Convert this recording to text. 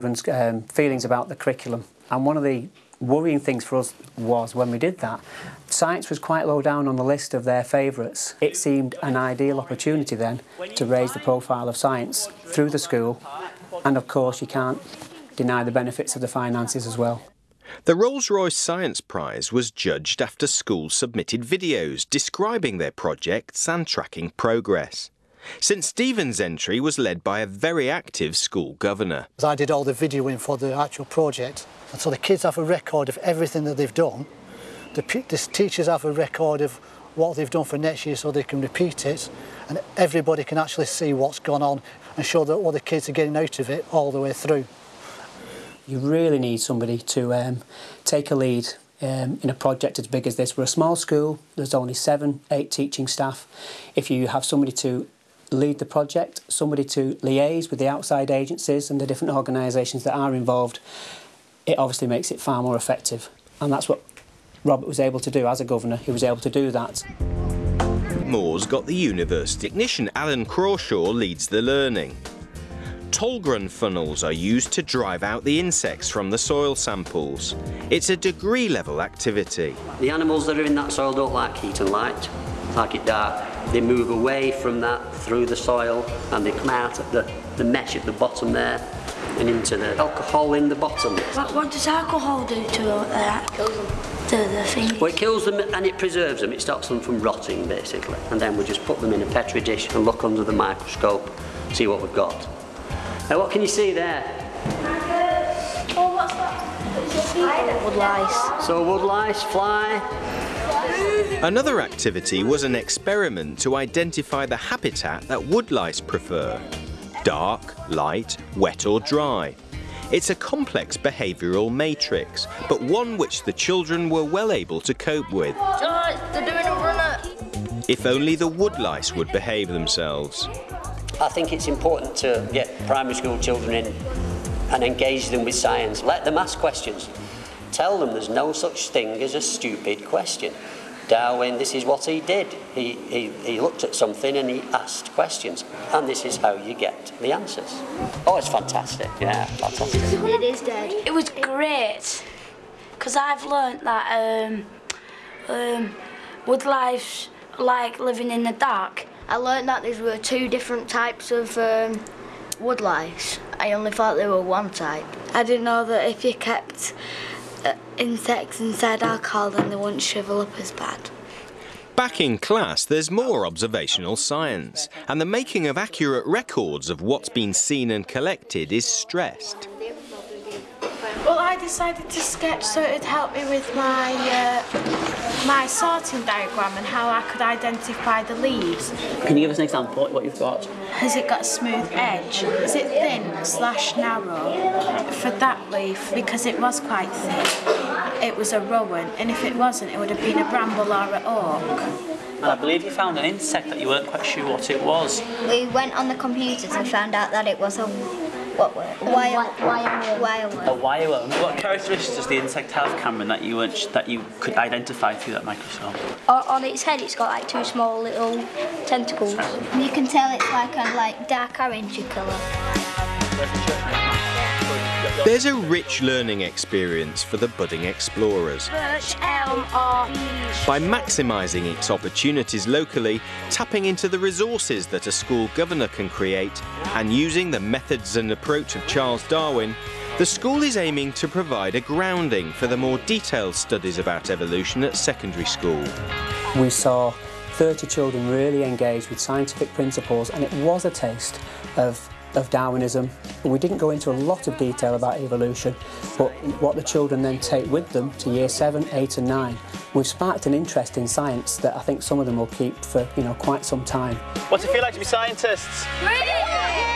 Feelings about the curriculum, and one of the worrying things for us was when we did that, science was quite low down on the list of their favourites. It seemed an ideal opportunity then to raise the profile of science through the school, and of course you can't deny the benefits of the finances as well. The Rolls-Royce Science Prize was judged after schools submitted videos describing their projects and tracking progress. St Stephen's entry was led by a very active school governor. I did all the videoing for the actual project, and so the kids have a record of everything that they've done. The teachers have a record of what they've done for next year so they can repeat it, and everybody can actually see what's gone on and show that what the kids are getting out of it all the way through. You really need somebody to take a lead in a project as big as this. We're a small school, there's only 7-8 teaching staff. If you have somebody to lead the project, somebody to liaise with the outside agencies and the different organisations that are involved, it obviously makes it far more effective. And that's what Robert was able to do as a governor. He was able to do that. Moore's got the university. Technician Alan Crawshaw leads the learning. Tolgren funnels are used to drive out the insects from the soil samples. It's a degree-level activity. The animals that are in that soil don't like heat and light, like it dark. They move away from that through the soil and they come out at the mesh at the bottom there and into the alcohol in the bottom. What does alcohol do to that? Kills them. The thing? Well, it kills them and it preserves them. It stops them from rotting, basically. And then we just put them in a Petri dish and look under the microscope, see what we've got. Now, what can you see there? Oh, what's that? Woodlice. So woodlice, fly. Another activity was an experiment to identify the habitat that woodlice prefer: dark, light, wet or dry. It's a complex behavioural matrix, but one which the children were well able to cope with. They're doing a runner. If only the woodlice would behave themselves. I think it's important to get primary school children in and engage them with science. Let them ask questions. Tell them there's no such thing as a stupid question. Darwin, this is what he did. He looked at something and he asked questions. And this is how you get the answers. Oh, it's fantastic. Yeah, fantastic. It is dead. It was great, because I've learnt that woodlice like living in the dark. I learnt that there were 2 different types of woodlice. I only thought there were one type. I didn't know that if you kept insects inside alcohol, then they wouldn't shrivel up as bad. Back in class, there's more observational science, and the making of accurate records of what's been seen and collected is stressed. Well, I decided to sketch so it'd help me with my my sorting diagram and how I could identify the leaves. Can you give us an example of what you've got? Has it got a smooth edge? Is it thin/narrow? For that leaf, because it was quite thin, it was a rowan, and if it wasn't, it would have been a bramble or an oak. And I believe you found an insect that you weren't quite sure what it was. We went on the computers and found out that it was a wireworm. A wireworm. What characteristics does the insect have, Cameron, that you could identify through that microscope? On its head, it's got like 2 small little tentacles. You can tell it's like a dark orangey colour. There's a rich learning experience for the budding explorers. Birch, elm or beech. By maximising its opportunities locally, tapping into the resources that a school governor can create, and using the methods and approach of Charles Darwin, the school is aiming to provide a grounding for the more detailed studies about evolution at secondary school. We saw 30 children really engaged with scientific principles, and it was a taste of Darwinism. We didn't go into a lot of detail about evolution, but what the children then take with them to year 7, 8 and 9, we've sparked an interest in science that I think some of them will keep for quite some time. What's it feel like to be scientists? Really?